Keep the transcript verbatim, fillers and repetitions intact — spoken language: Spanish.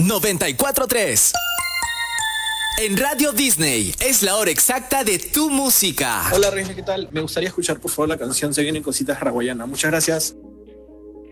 noventa y cuatro punto tres. En Radio Disney es la hora exacta de tu música. Hola Reina, ¿qué tal? Me gustaría escuchar por favor la canción Se vienen cositas hawaianas. Muchas gracias.